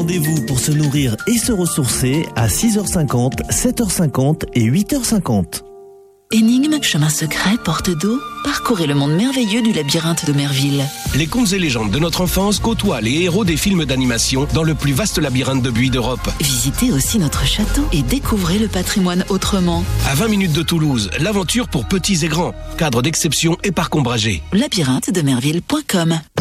Rendez-vous pour se nourrir et se ressourcer à 6h50, 7h50 et 8h50. Énigmes, chemins secrets, portes d'eau, parcourez le monde merveilleux du labyrinthe de Merville. Les contes et légendes de notre enfance côtoient les héros des films d'animation dans le plus vaste labyrinthe de buis d'Europe. Visitez aussi notre château et découvrez le patrimoine autrement. À 20 minutes de Toulouse, l'aventure pour petits et grands. Cadre d'exception et parc ombragé. Labyrinthe de Merville.com